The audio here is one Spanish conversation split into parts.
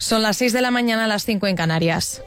Son las 6 de la mañana, las 5 en Canarias.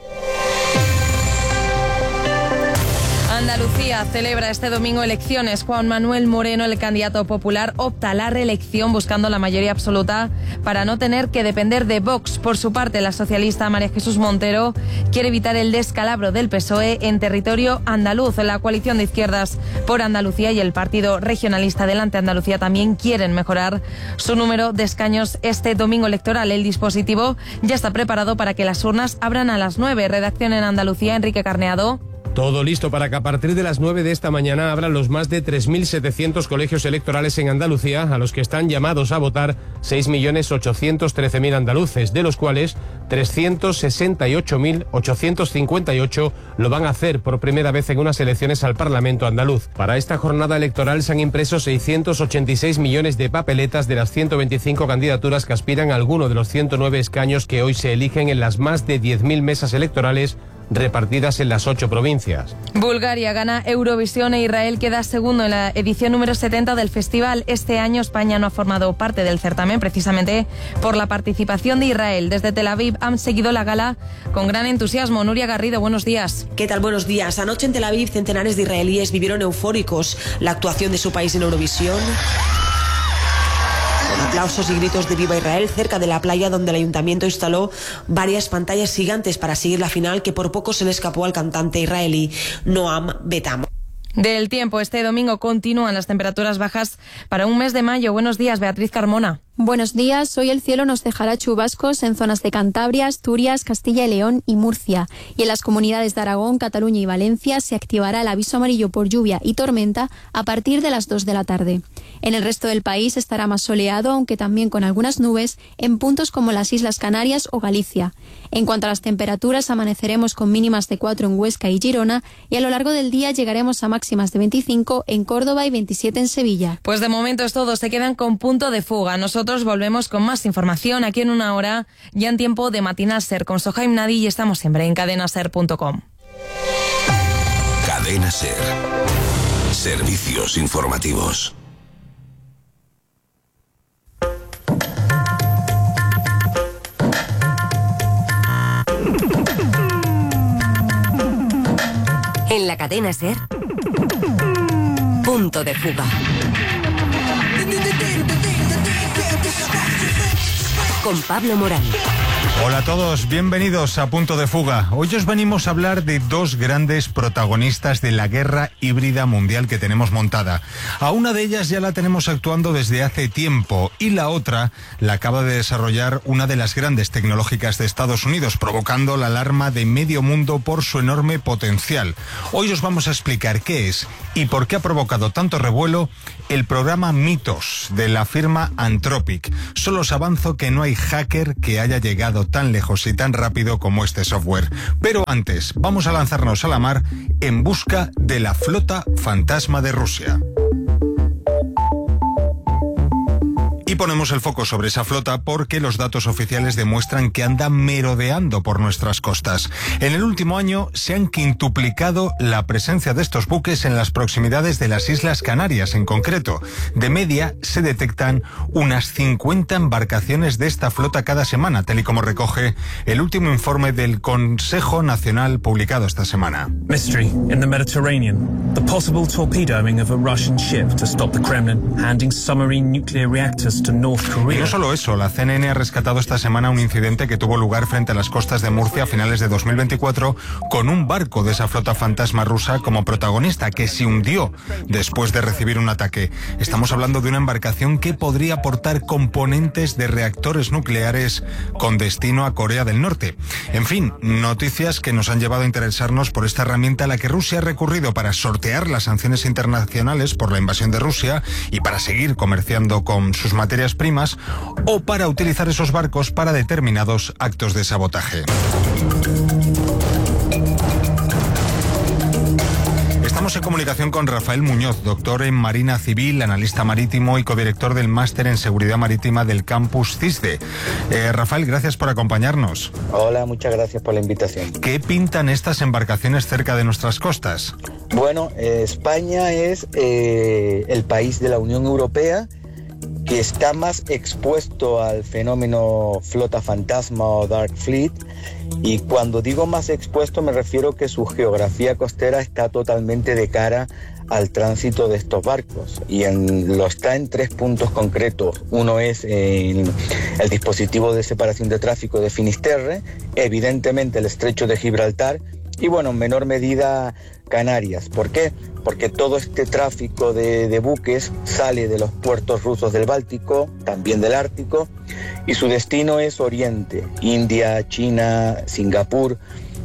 Andalucía celebra este domingo elecciones. Juan Manuel Moreno, el candidato popular, opta a la reelección buscando la mayoría absoluta para no tener que depender de Vox. Por su parte, la socialista María Jesús Montero quiere evitar el descalabro del PSOE en territorio andaluz. La coalición de izquierdas por Andalucía y el partido regionalista Adelante Andalucía también quieren mejorar su número de escaños este domingo electoral. El dispositivo ya está preparado para que las urnas abran a las 9. Redacción en Andalucía, Enrique Carneado. Todo listo para que a partir de las 9 de esta mañana abran los más de 3.700 colegios electorales en Andalucía, a los que están llamados a votar 6.813.000 andaluces, de los cuales 368.858 lo van a hacer por primera vez en unas elecciones al Parlamento andaluz. Para esta jornada electoral se han impreso 686 millones de papeletas de las 125 candidaturas que aspiran a alguno de los 109 escaños que hoy se eligen en las más de 10.000 mesas electorales repartidas en las 8 provincias. Bulgaria gana Eurovisión e Israel queda segundo en la edición número 70 del festival. Este año España no ha formado parte del certamen precisamente por la participación de Israel. Desde Tel Aviv han seguido la gala con gran entusiasmo. Nuria Garrido, buenos días. ¿Qué tal? Buenos días. Anoche en Tel Aviv centenares de israelíes vivieron eufóricos la actuación de su país en Eurovisión. Con aplausos y gritos de Viva Israel cerca de la playa, donde el ayuntamiento instaló varias pantallas gigantes para seguir la final, que por poco se le escapó al cantante israelí Noam Betam. Del tiempo, este domingo continúan las temperaturas bajas para un mes de mayo. Buenos días, Beatriz Carmona. Buenos días. Hoy el cielo nos dejará chubascos en zonas de Cantabria, Asturias, Castilla y León y Murcia. Y en las comunidades de Aragón, Cataluña y Valencia se activará el aviso amarillo por lluvia y tormenta a partir de las 2 de la tarde. En el resto del país estará más soleado, aunque también con algunas nubes en puntos como las Islas Canarias o Galicia. En cuanto a las temperaturas, amaneceremos con mínimas de 4 en Huesca y Girona, y a lo largo del día llegaremos a máximas de 25 en Córdoba y 27 en Sevilla. Pues de momento es todo, se quedan con punto de fuga. Nosotros volvemos con más información aquí en una hora, ya en tiempo de Matinal Ser con Sohaim Nadi, y estamos siempre en cadenaser.com. Cadena Ser. Servicios informativos. En la cadena Ser, punto de fuga. Con Pablo Morán. Hola a todos, bienvenidos a Punto de Fuga. Hoy os venimos a hablar de dos grandes protagonistas de la guerra híbrida mundial que tenemos montada. A una de ellas ya la tenemos actuando desde hace tiempo, y la otra la acaba de desarrollar una de las grandes tecnológicas de Estados Unidos, provocando la alarma de medio mundo por su enorme potencial. Hoy os vamos a explicar qué es y por qué ha provocado tanto revuelo el programa Mythos de la firma Anthropic. Solo os avanzo que no hay hacker que haya llegado tan lejos y tan rápido como este software. Pero antes, vamos a lanzarnos a la mar en busca de la flota fantasma de Rusia. Y ponemos el foco sobre esa flota porque los datos oficiales demuestran que anda merodeando por nuestras costas. En el último año se han quintuplicado la presencia de estos buques en las proximidades de las Islas Canarias en concreto. De media se detectan unas 50 embarcaciones de esta flota cada semana, tal y como recoge el último informe del Consejo Nacional publicado esta semana. Mystery in the Mediterranean. The possible torpedoing of a Russian ship to stop the Kremlin handing submarine nuclear reactors to North Korea. Y no solo eso, la CNN ha rescatado esta semana un incidente que tuvo lugar frente a las costas de Murcia a finales de 2024 con un barco de esa flota fantasma rusa como protagonista, que se hundió después de recibir un ataque. Estamos hablando de una embarcación que podría portar componentes de reactores nucleares con destino a Corea del Norte. En fin, noticias que nos han llevado a interesarnos por esta herramienta a la que Rusia ha recurrido para sortear las sanciones internacionales por la invasión de Rusia y para seguir comerciando con sus materias primas, o para utilizar esos barcos para determinados actos de sabotaje. Estamos en comunicación con Rafael Muñoz, doctor en Marina Civil, analista marítimo y codirector del Máster en Seguridad Marítima del Campus CISDE. Rafael, gracias por acompañarnos. Hola, muchas gracias por la invitación. ¿Qué pintan estas embarcaciones cerca de nuestras costas? Bueno, España es el país de la Unión Europea que está más expuesto al fenómeno flota fantasma o Dark Fleet, y cuando digo más expuesto me refiero que su geografía costera está totalmente de cara al tránsito de estos barcos, y lo está en 3 puntos concretos. Uno es el dispositivo de separación de tráfico de Finisterre, evidentemente el estrecho de Gibraltar y, bueno, en menor medida Canarias. ¿Por qué? Porque todo este tráfico de buques sale de los puertos rusos del Báltico, también del Ártico, y su destino es Oriente, India, China, Singapur.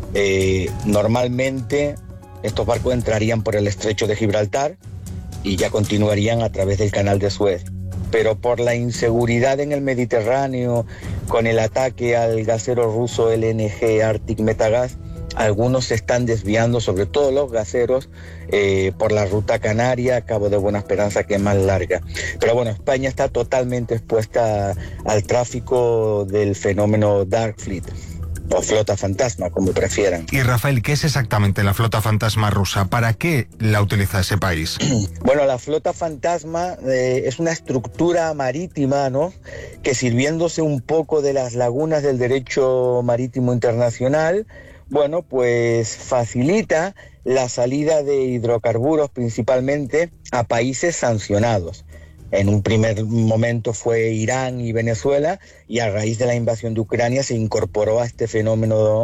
Normalmente estos barcos entrarían por el estrecho de Gibraltar y ya continuarían a través del canal de Suez. Pero por la inseguridad en el Mediterráneo, con el ataque al gasero ruso LNG Arctic Metagas, algunos se están desviando, sobre todo los gaseros, por la ruta canaria, Cabo de Buena Esperanza, que es más larga. Pero bueno, España está totalmente expuesta al tráfico del fenómeno Dark Fleet, o flota fantasma, como prefieran. Y Rafael, ¿qué es exactamente la flota fantasma rusa? ¿Para qué la utiliza ese país? Bueno, la flota fantasma es una estructura marítima, ¿no?, que, sirviéndose un poco de las lagunas del derecho marítimo internacional, bueno, pues facilita la salida de hidrocarburos principalmente a países sancionados. En un primer momento fue Irán y Venezuela, y a raíz de la invasión de Ucrania se incorporó a este fenómeno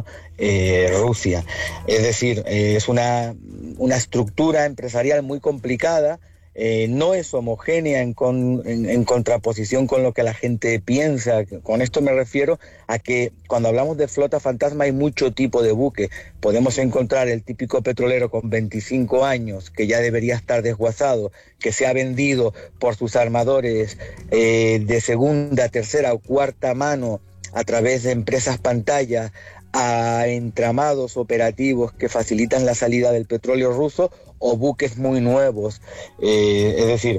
Rusia. Es decir, es una estructura empresarial muy complicada. No es homogénea en contraposición con lo que la gente piensa. Con esto me refiero a que cuando hablamos de flota fantasma hay mucho tipo de buque. Podemos encontrar el típico petrolero con 25 años que ya debería estar desguazado, que se ha vendido por sus armadores de segunda, tercera o cuarta mano a través de empresas pantalla a entramados operativos que facilitan la salida del petróleo ruso, o buques muy nuevos. Es decir,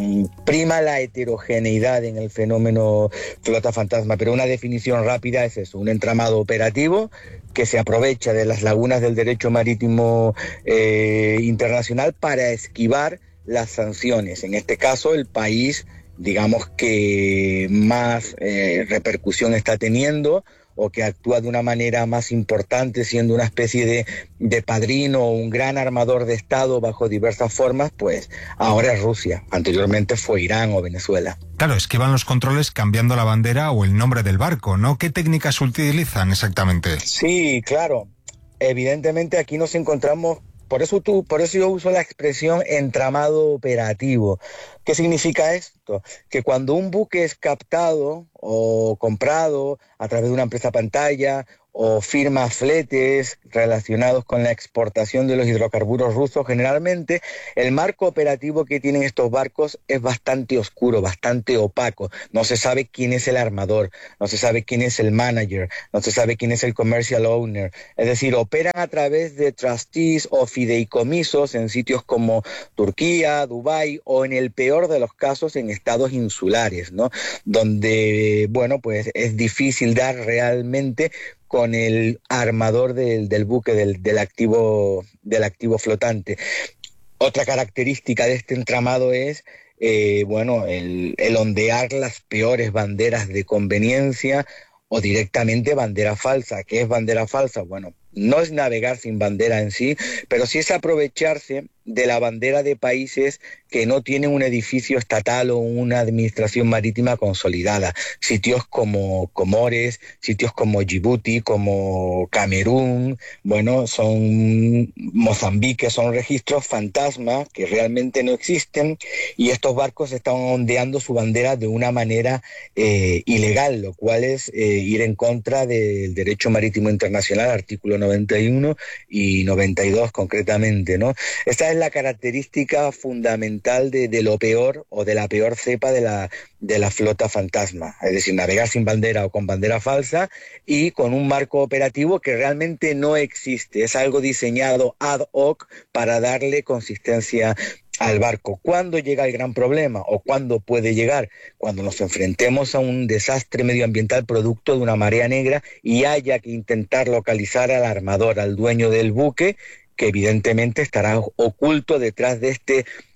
prima la heterogeneidad en el fenómeno flota fantasma, pero una definición rápida es eso: un entramado operativo que se aprovecha de las lagunas del derecho marítimo internacional para esquivar las sanciones. En este caso, el país, digamos, que más repercusión está teniendo, o que actúa de una manera más importante, siendo una especie de padrino o un gran armador de Estado bajo diversas formas, pues ahora es Rusia. Anteriormente fue Irán o Venezuela. Claro, es que van los controles cambiando la bandera o el nombre del barco, ¿no? ¿Qué técnicas utilizan exactamente? Sí, claro. Evidentemente aquí nos encontramos. Por eso yo uso la expresión entramado operativo. ¿Qué significa esto? Que cuando un buque es captado o comprado a través de una empresa pantalla o firma fletes relacionados con la exportación de los hidrocarburos rusos, generalmente el marco operativo que tienen estos barcos es bastante oscuro, bastante opaco. No se sabe quién es el armador, no se sabe quién es el manager, no se sabe quién es el commercial owner. Es decir, operan a través de trustees o fideicomisos en sitios como Turquía, Dubái, o en el peor de los casos en estados insulares, ¿no?, donde, bueno, pues es difícil dar realmente con el armador del buque, del activo flotante. Otra característica de este entramado es el ondear las peores banderas de conveniencia o directamente bandera falsa. ¿Qué es bandera falsa? Bueno, no es navegar sin bandera en sí, pero sí es aprovecharse de la bandera de países que no tienen un edificio estatal o una administración marítima consolidada. Sitios como Comores, sitios como Djibouti, como Camerún, son Mozambique, son registros fantasma que realmente no existen, y estos barcos están ondeando su bandera de una manera ilegal, lo cual es ir en contra del derecho marítimo internacional, artículo 91 y 92 concretamente, ¿no? Esta es la característica fundamental de lo peor o de la peor cepa de la flota fantasma, es decir, navegar sin bandera o con bandera falsa y con un marco operativo que realmente no existe, es algo diseñado ad hoc para darle consistencia al barco. ¿Cuándo llega el gran problema o cuándo puede llegar? Cuando nos enfrentemos a un desastre medioambiental producto de una marea negra y haya que intentar localizar al armador, al dueño del buque, que evidentemente estará oculto detrás de este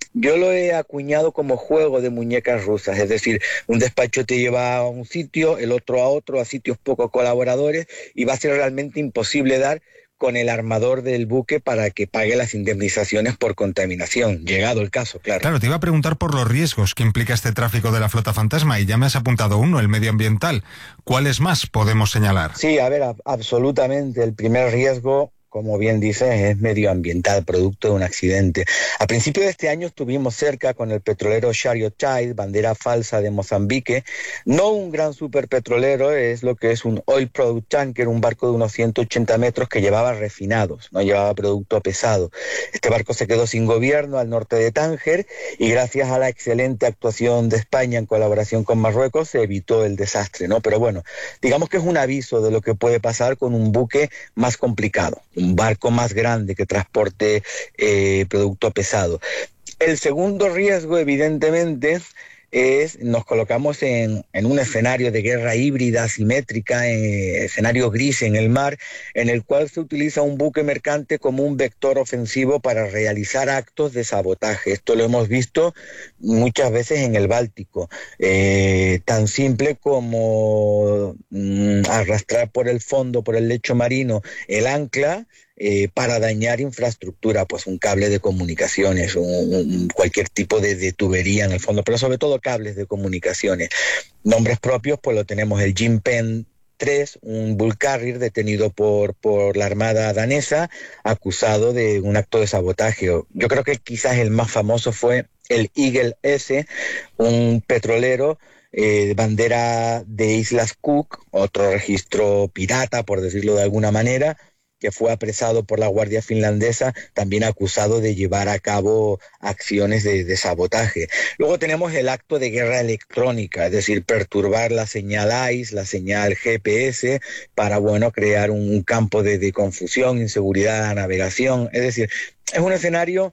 Yo lo he acuñado como juego de muñecas rusas, es decir, un despacho te lleva a un sitio, el otro a otro, a sitios poco colaboradores, y va a ser realmente imposible dar con el armador del buque para que pague las indemnizaciones por contaminación, llegado el caso, claro. Claro, te iba a preguntar por los riesgos que implica este tráfico de la flota fantasma, y ya me has apuntado uno, el medioambiental. ¿Cuáles más podemos señalar? Sí, a ver, absolutamente. El primer riesgo, como bien dices, es medioambiental, producto de un accidente. A principios de este año estuvimos cerca con el petrolero Chariot Tide, bandera falsa de Mozambique. No un gran superpetrolero, es lo que es un oil product tanker, un barco de unos 180 metros que llevaba refinados, no llevaba producto pesado. Este barco se quedó sin gobierno al norte de Tánger y gracias a la excelente actuación de España en colaboración con Marruecos se evitó el desastre, ¿no? Pero bueno, digamos que es un aviso de lo que puede pasar con un buque más complicado, un barco más grande que transporte producto pesado. El segundo riesgo, evidentemente, es nos colocamos en un escenario de guerra híbrida, asimétrica, escenario gris en el mar, en el cual se utiliza un buque mercante como un vector ofensivo para realizar actos de sabotaje. Esto lo hemos visto muchas veces en el Báltico, tan simple como arrastrar por el fondo, por el lecho marino, el ancla, para dañar infraestructura, pues un cable de comunicaciones, cualquier tipo de tubería en el fondo, pero sobre todo cables de comunicaciones. Nombres propios, pues lo tenemos el Jim Penn 3, un Bull Carrier detenido por la Armada danesa, acusado de un acto de sabotaje. Yo creo que quizás el más famoso fue el Eagle S, un petrolero bandera de Islas Cook, otro registro pirata, por decirlo de alguna manera, que fue apresado por la Guardia finlandesa, también acusado de llevar a cabo acciones de sabotaje. Luego tenemos el acto de guerra electrónica, es decir, perturbar la señal ICE, la señal GPS, para, bueno, crear un campo de confusión, inseguridad a la navegación. Es decir, es un escenario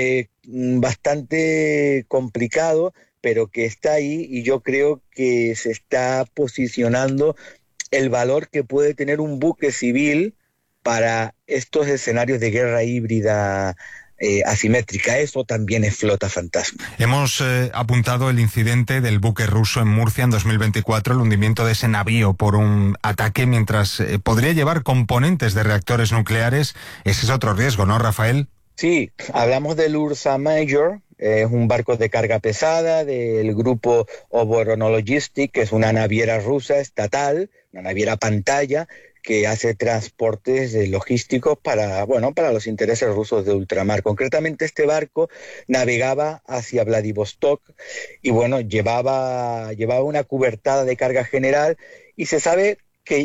bastante complicado, pero que está ahí, y yo creo que se está posicionando el valor que puede tener un buque civil para estos escenarios de guerra híbrida asimétrica. Eso también es flota fantasma. Hemos apuntado el incidente del buque ruso en Murcia en 2024, el hundimiento de ese navío por un ataque, mientras podría llevar componentes de reactores nucleares. Ese es otro riesgo, ¿no, Rafael? Sí, hablamos del Ursa Major, es un barco de carga pesada del grupo Oboronologistic, que es una naviera rusa estatal, una naviera pantalla, que hace transportes logísticos para los intereses rusos de ultramar. Concretamente, este barco navegaba hacia Vladivostok y llevaba una cubertada de carga general, y se sabe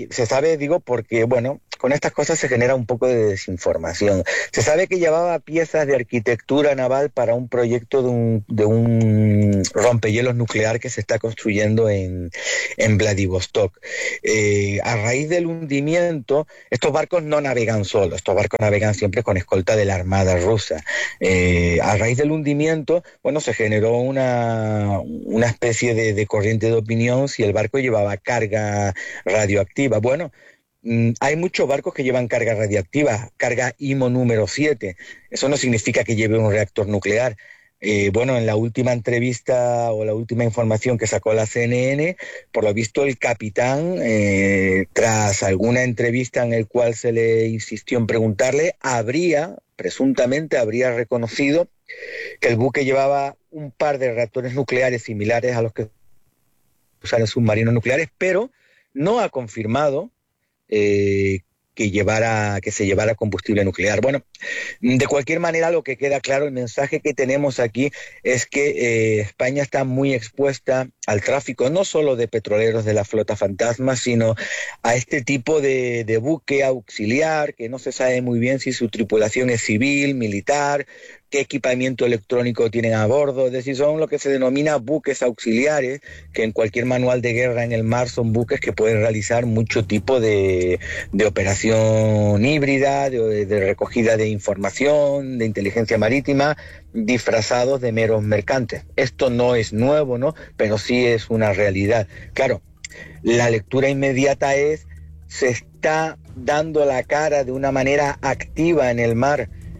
porque con estas cosas se genera un poco de desinformación. Se sabe que llevaba piezas de arquitectura naval para un proyecto de un rompehielos nuclear que se está construyendo en Vladivostok. A raíz del hundimiento, estos barcos no navegan solos, estos barcos navegan siempre con escolta de la Armada rusa. A raíz del hundimiento, se generó una especie de corriente de opinión si el barco llevaba carga radioactiva. Hay muchos barcos que llevan carga radiactiva, carga IMO número 7. Eso no significa que lleve un reactor nuclear. En la última entrevista o la última información que sacó la CNN, por lo visto el capitán, tras alguna entrevista en el cual se le insistió en preguntarle, presuntamente habría reconocido que el buque llevaba un par de reactores nucleares similares a los que usan los submarinos nucleares, pero no ha confirmado que se llevara combustible nuclear. De cualquier manera, lo que queda claro, el mensaje que tenemos aquí es que España está muy expuesta al tráfico, no solo de petroleros de la flota fantasma, sino a este tipo de buque auxiliar, que no se sabe muy bien si su tripulación es civil, militar, qué equipamiento electrónico tienen a bordo. Es decir, son lo que se denomina buques auxiliares, que en cualquier manual de guerra en el mar son buques que pueden realizar mucho tipo de operación híbrida, de recogida de información, de inteligencia marítima, disfrazados de meros mercantes. Esto no es nuevo, ¿no? Pero sí es una realidad. Claro, la lectura inmediata se está dando la cara de una manera activa en el mar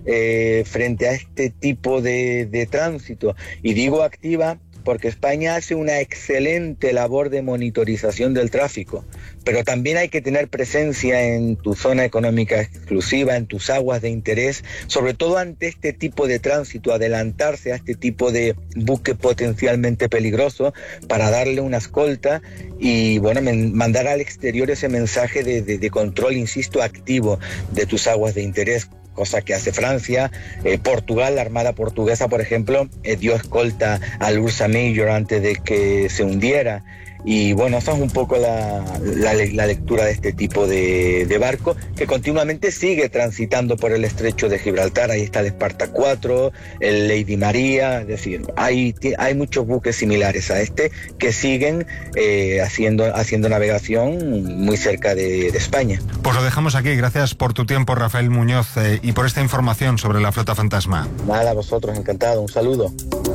frente a este tipo de tránsito. Y digo activa porque España hace una excelente labor de monitorización del tráfico, pero también hay que tener presencia en tu zona económica exclusiva, en tus aguas de interés, sobre todo ante este tipo de tránsito, adelantarse a este tipo de buque potencialmente peligroso para darle una escolta y bueno, mandar al exterior ese mensaje de control, insisto, activo de tus aguas de interés, cosa que hace Francia. Portugal, la Armada Portuguesa, por ejemplo, dio escolta al Ursa Major antes de que se hundiera. Y bueno, esa es un poco la lectura de este tipo de barco que continuamente sigue transitando por el estrecho de Gibraltar. Ahí está el Esparta 4, el Lady María, es decir, hay muchos buques similares a este que siguen haciendo navegación muy cerca de España. Pues lo dejamos aquí. Gracias por tu tiempo, Rafael Muñoz, y por esta información sobre la flota fantasma. Nada, vosotros, encantado. Un saludo.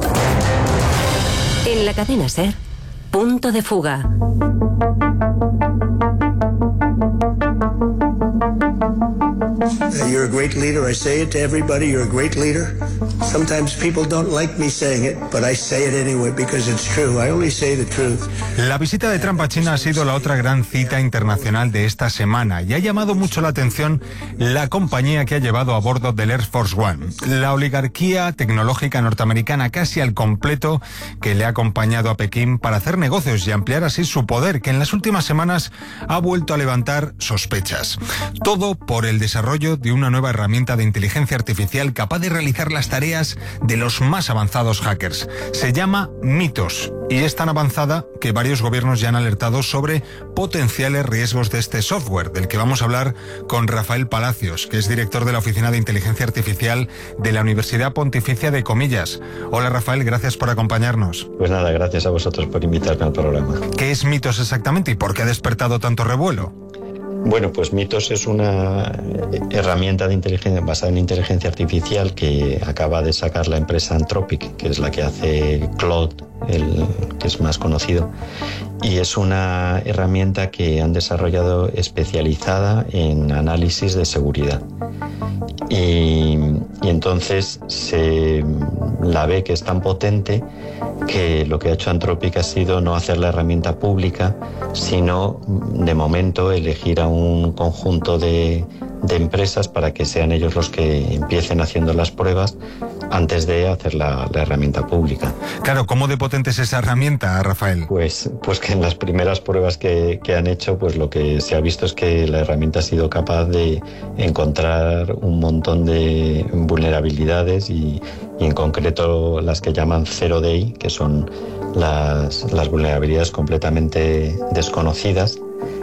En la cadena SER, Punto de Fuga. You're a great leader. I say it to everybody. You're a great leader. Sometimes people don't like me saying it, but I say it anyway because it's true. I only say the truth. La visita de Trump a China ha sido la otra gran cita internacional de esta semana y ha llamado mucho la atención la compañía que ha llevado a bordo del Air Force One, la oligarquía tecnológica norteamericana casi al completo que le ha acompañado a Pekín para hacer negocios y ampliar así su poder, que en las últimas semanas ha vuelto a levantar sospechas. Todo por el desarrollo de una nueva herramienta de inteligencia artificial capaz de realizar las tareas de los más avanzados hackers. Se llama Mythos y es tan avanzada que varios gobiernos ya han alertado sobre potenciales riesgos de este software, del que vamos a hablar con Rafael Palacios, que es director de la Oficina de Inteligencia Artificial de la Universidad Pontificia de Comillas. Hola Rafael, gracias por acompañarnos. Pues nada, gracias a vosotros por invitarme al programa. ¿Qué es Mythos exactamente y por qué ha despertado tanto revuelo? Bueno, pues Mythos es una herramienta de inteligencia basada en inteligencia artificial que acaba de sacar la empresa Anthropic, que es la que hace Claude, el que es más conocido, y es una herramienta que han desarrollado especializada en análisis de seguridad. Y entonces se la ve que es tan potente que lo que ha hecho Anthropic ha sido no hacer la herramienta pública, sino de momento elegir a un conjunto de empresas para que sean ellos los que empiecen haciendo las pruebas antes de hacer la herramienta pública. Claro, ¿cómo de potente es esa herramienta, Rafael? Pues que en las primeras pruebas que han hecho, pues lo que se ha visto es que la herramienta ha sido capaz de encontrar un montón de vulnerabilidades y en concreto las que llaman Zero Day, que son las vulnerabilidades completamente desconocidas,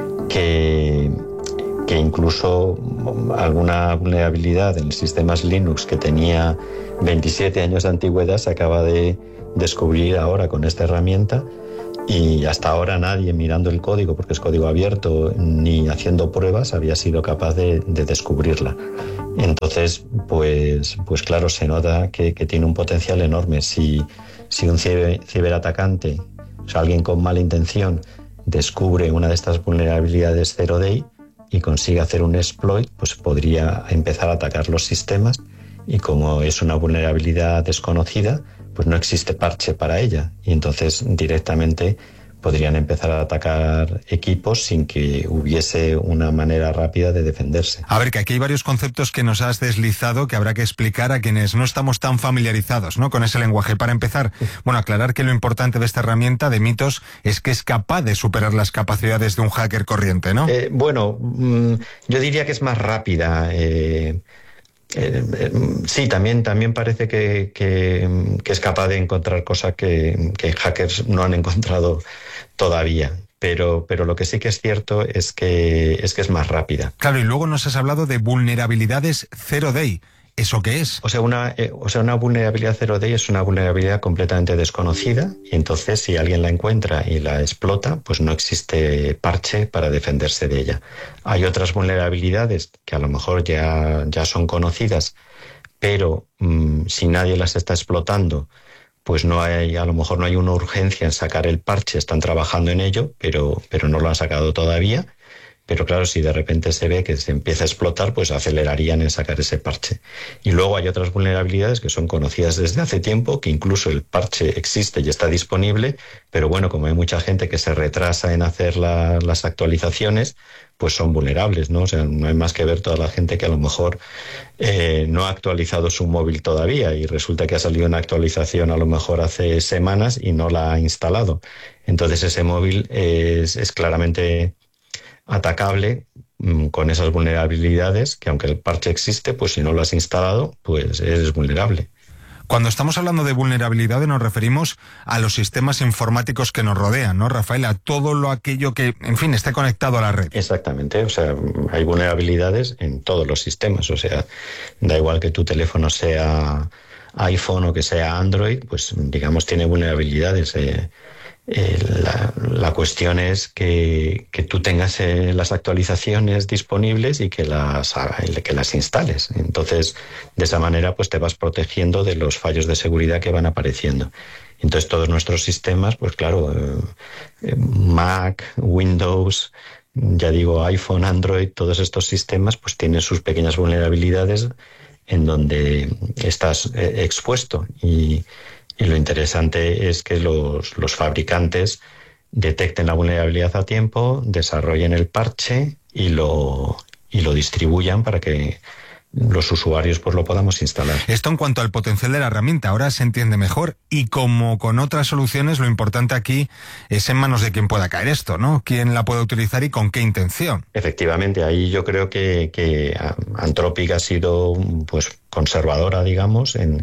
que incluso alguna vulnerabilidad en sistemas Linux que tenía 27 años de antigüedad se acaba de descubrir ahora con esta herramienta, y hasta ahora nadie mirando el código, porque es código abierto, ni haciendo pruebas había sido capaz de descubrirla. Entonces, pues claro, se nota que tiene un potencial enorme. Si un ciberatacante, o sea, alguien con mala intención, descubre una de estas vulnerabilidades Zero Day y consigue hacer un exploit, pues podría empezar a atacar los sistemas, y como es una vulnerabilidad desconocida, pues no existe parche para ella, y entonces directamente podrían empezar a atacar equipos sin que hubiese una manera rápida de defenderse. A ver, que aquí hay varios conceptos que nos has deslizado que habrá que explicar a quienes no estamos tan familiarizados, ¿no?, con ese lenguaje. Para empezar, bueno, aclarar que lo importante de esta herramienta de Mythos es que es capaz de superar las capacidades de un hacker corriente, ¿no? Bueno, yo diría que es más rápida. Sí, también parece que es capaz de encontrar cosas que hackers no han encontrado todavía. Pero lo que sí que es cierto es que es más rápida. Claro, y luego nos has hablado de vulnerabilidades Zero Day. ¿Eso qué es? O sea, una vulnerabilidad Zero Day es una vulnerabilidad completamente desconocida, y entonces si alguien la encuentra y la explota, pues no existe parche para defenderse de ella. Hay otras vulnerabilidades que a lo mejor ya son conocidas, pero si nadie las está explotando, pues a lo mejor no hay una urgencia en sacar el parche. Están trabajando en ello, pero no lo han sacado todavía. pero claro, si de repente se ve que se empieza a explotar, pues acelerarían en sacar ese parche. Y luego hay otras vulnerabilidades que son conocidas desde hace tiempo, que incluso el parche existe y está disponible, pero bueno, como hay mucha gente que se retrasa en hacer las actualizaciones, pues son vulnerables, ¿no? O sea, no hay más que ver toda la gente que a lo mejor no ha actualizado su móvil todavía y resulta que ha salido una actualización a lo mejor hace semanas y no la ha instalado. Entonces ese móvil es claramente atacable con esas vulnerabilidades que aunque el parche existe, pues si no lo has instalado, pues eres vulnerable. Cuando estamos hablando de vulnerabilidades nos referimos a los sistemas informáticos que nos rodean, ¿no, Rafael? A todo aquello que, en fin, esté conectado a la red. Exactamente, o sea, hay vulnerabilidades en todos los sistemas, o sea, da igual que tu teléfono sea iPhone o que sea Android, pues digamos tiene vulnerabilidades. La cuestión es que tú tengas las actualizaciones disponibles y que las instales. Entonces, de esa manera, pues te vas protegiendo de los fallos de seguridad que van apareciendo. Entonces, todos nuestros sistemas, pues claro, Mac, Windows, ya digo, iPhone, Android, todos estos sistemas, pues tienen sus pequeñas vulnerabilidades en donde estás expuesto. Y lo interesante es que los fabricantes detecten la vulnerabilidad a tiempo, desarrollen el parche y lo distribuyan para que los usuarios pues lo podamos instalar. Esto en cuanto al potencial de la herramienta, ahora se entiende mejor y como con otras soluciones lo importante aquí es en manos de quien pueda caer esto, ¿no? Quién la puede utilizar y con qué intención. Efectivamente, ahí yo creo que Anthropic ha sido pues conservadora, digamos, en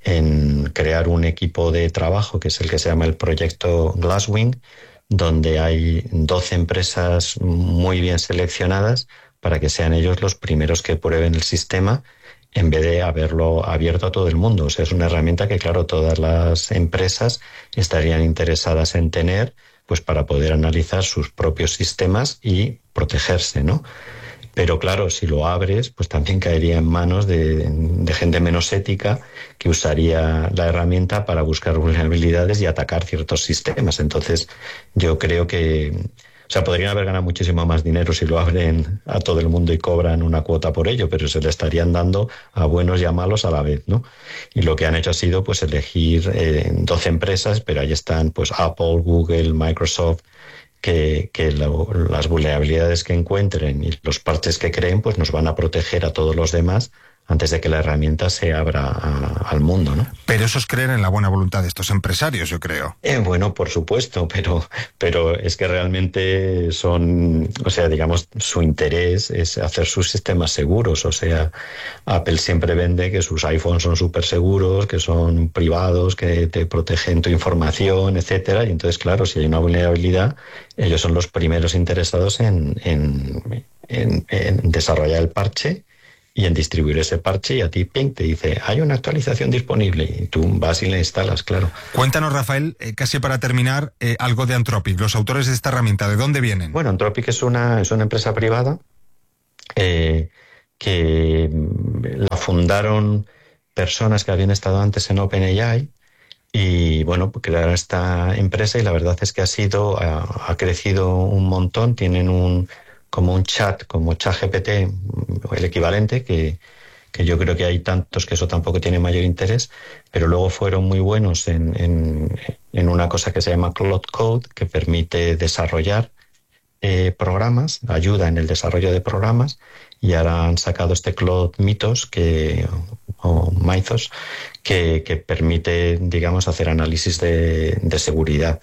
crear un equipo de trabajo que es el que se llama el proyecto Glasswing, donde hay 12 empresas muy bien seleccionadas para que sean ellos los primeros que prueben el sistema en vez de haberlo abierto a todo el mundo. O sea, es una herramienta que, claro, todas las empresas estarían interesadas en tener pues para poder analizar sus propios sistemas y protegerse, ¿no? Pero claro, si lo abres, pues también caería en manos de gente menos ética que usaría la herramienta para buscar vulnerabilidades y atacar ciertos sistemas. Entonces, yo creo que, o sea, podrían haber ganado muchísimo más dinero si lo abren a todo el mundo y cobran una cuota por ello, pero se le estarían dando a buenos y a malos a la vez, ¿no? Y lo que han hecho ha sido pues elegir 12 empresas, pero ahí están pues Apple, Google, Microsoft, que las vulnerabilidades que encuentren y los parches que creen pues nos van a proteger a todos los demás antes de que la herramienta se abra al mundo, ¿no? Pero eso es creer en la buena voluntad de estos empresarios, yo creo. Bueno, por supuesto, pero es que realmente son, o sea, digamos, su interés es hacer sus sistemas seguros. O sea, Apple siempre vende que sus iPhones son súper seguros, que son privados, que te protegen tu información, etcétera. Y entonces, claro, si hay una vulnerabilidad, ellos son los primeros interesados en desarrollar el parche y en distribuir ese parche, y a ti, ping, te dice, hay una actualización disponible, y tú vas y la instalas, claro. Cuéntanos, Rafael, casi para terminar, algo de Anthropic, los autores de esta herramienta, ¿de dónde vienen? Bueno, Anthropic es una empresa privada que la fundaron personas que habían estado antes en OpenAI, y bueno, crearon esta empresa, y la verdad es que ha crecido un montón. Tienen como un chat, como ChatGPT, el equivalente, que yo creo que hay tantos que eso tampoco tiene mayor interés, pero luego fueron muy buenos en una cosa que se llama Cloud Code, que permite desarrollar programas, ayuda en el desarrollo de programas, y ahora han sacado este Cloud Mythos, o Mythos, que permite, digamos, hacer análisis de seguridad.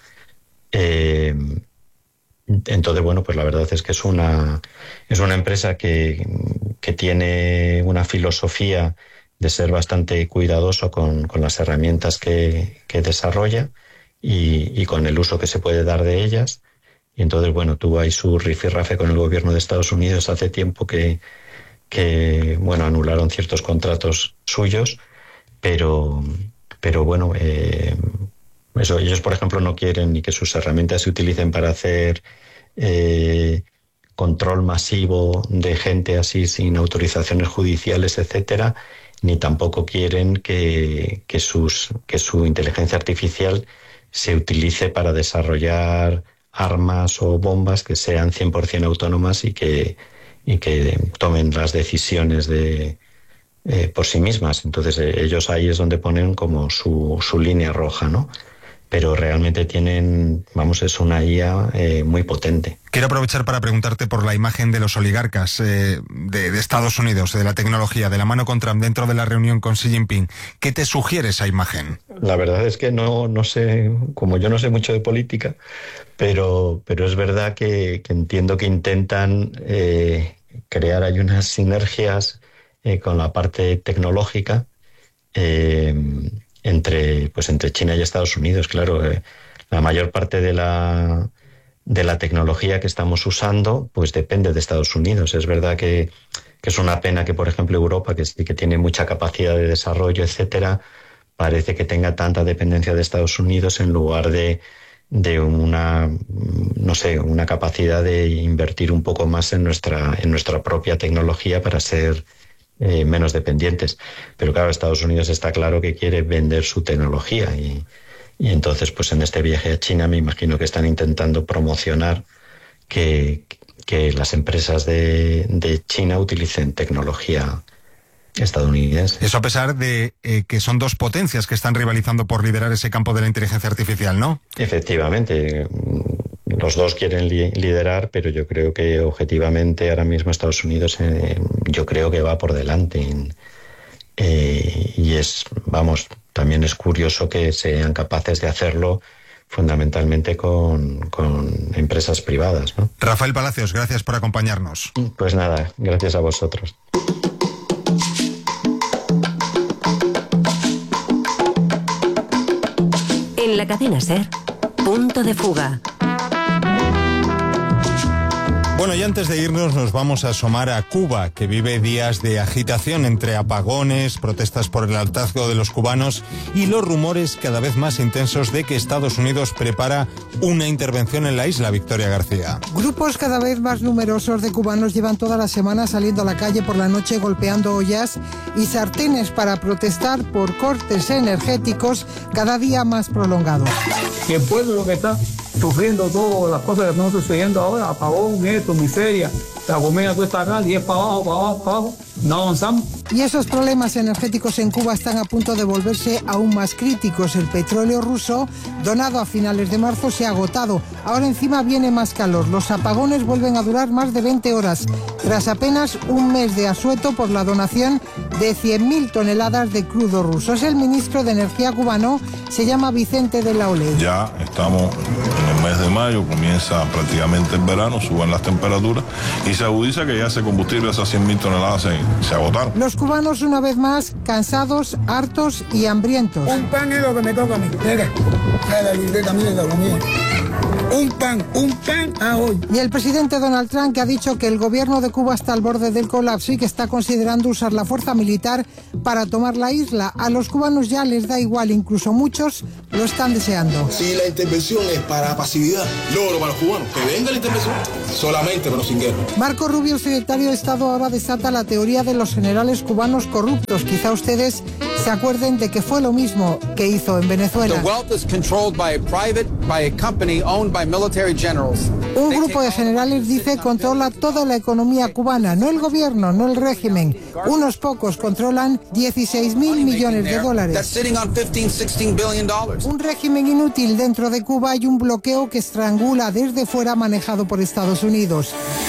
Entonces, bueno, pues la verdad es que es una empresa que tiene una filosofía de ser bastante cuidadoso con las herramientas que desarrolla y con el uso que se puede dar de ellas. Y entonces, bueno, tuvo ahí su rifirrafe con el gobierno de Estados Unidos hace tiempo que bueno, anularon ciertos contratos suyos, pero bueno, eso, ellos, por ejemplo, no quieren ni que sus herramientas se utilicen para hacer control masivo de gente así sin autorizaciones judiciales, etcétera, ni tampoco quieren que su inteligencia artificial se utilice para desarrollar armas o bombas que sean 100% autónomas y que tomen las decisiones por sí mismas. Entonces ellos ahí es donde ponen como su línea roja, ¿no? Pero realmente es una IA muy potente. Quiero aprovechar para preguntarte por la imagen de los oligarcas de Estados Unidos, de la tecnología, de la mano con Trump dentro de la reunión con Xi Jinping. ¿Qué te sugiere esa imagen? La verdad es que no sé, como yo no sé mucho de política, pero es verdad que entiendo que intentan crear ahí unas sinergias con la parte tecnológica entre China y Estados Unidos. Claro, la mayor parte de la tecnología que estamos usando pues depende de Estados Unidos. Es verdad que es una pena que, por ejemplo, Europa, que sí que tiene mucha capacidad de desarrollo, etcétera, parece que tenga tanta dependencia de Estados Unidos en lugar de una capacidad de invertir un poco más en nuestra propia tecnología para ser menos dependientes. Pero claro, Estados Unidos está claro que quiere vender su tecnología y entonces pues en este viaje a China me imagino que están intentando promocionar que las empresas de China utilicen tecnología estadounidense. Eso a pesar de que son dos potencias que están rivalizando por liderar ese campo de la inteligencia artificial, ¿no? Efectivamente. Los dos quieren liderar, pero yo creo que objetivamente ahora mismo Estados Unidos yo creo que va por delante. Y también es curioso que sean capaces de hacerlo fundamentalmente con empresas privadas, ¿no? Rafael Palacios, gracias por acompañarnos. Pues nada, gracias a vosotros. En la cadena SER, Punto de Fuga. Bueno, y antes de irnos nos vamos a asomar a Cuba, que vive días de agitación entre apagones, protestas por el hartazgo de los cubanos y los rumores cada vez más intensos de que Estados Unidos prepara una intervención en la isla. Victoria García. Grupos cada vez más numerosos de cubanos llevan toda la semana saliendo a la calle por la noche golpeando ollas y sartenes para protestar por cortes energéticos cada día más prolongados. Y el pueblo lo que está sufriendo todas las cosas que están sucediendo ahora, apagón, esto, miseria, la comida tú está acá, y es para abajo, no avanzamos. Y esos problemas energéticos en Cuba están a punto de volverse aún más críticos. El petróleo ruso, donado a finales de marzo, se ha agotado. Ahora encima viene más calor. Los apagones vuelven a durar más de 20 horas, tras apenas un mes de asueto por la donación de 100.000 toneladas de crudo ruso. Es el ministro de Energía cubano, se llama Vicente de la Ole. Ya estamos en el mes de mayo, comienza prácticamente el verano, suben las temperaturas y se agudiza que ya ese combustible, esas 100.000 toneladas se agotaron. Los cubanos una vez más cansados, hartos y hambrientos. Un pan es lo que me toca a mí. Mira, la libreta, mira lo mío. Un pan a hoy. Y el presidente Donald Trump, que ha dicho que el gobierno de Cuba está al borde del colapso y que está considerando usar la fuerza militar para tomar la isla. A los cubanos ya les da igual, incluso muchos lo están deseando. Si la intervención es para pasividad, logro para los cubanos, que venga la intervención, solamente, pero sin guerra. Marco Rubio, el secretario de Estado, ahora desata la teoría de los generales cubanos corruptos. Quizá ustedes se acuerden de que fue lo mismo que hizo en Venezuela. Un grupo de generales, dice, controla toda la economía cubana, no el gobierno, no el régimen. Unos pocos controlan 16.000 millones de dólares. Un régimen inútil dentro de Cuba y un bloqueo que estrangula desde fuera manejado por Estados Unidos.